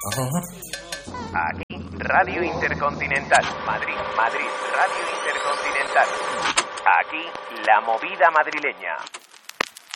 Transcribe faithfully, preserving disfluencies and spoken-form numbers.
Aquí, Radio Intercontinental, Madrid, Madrid, Radio Intercontinental. Aquí, la movida madrileña.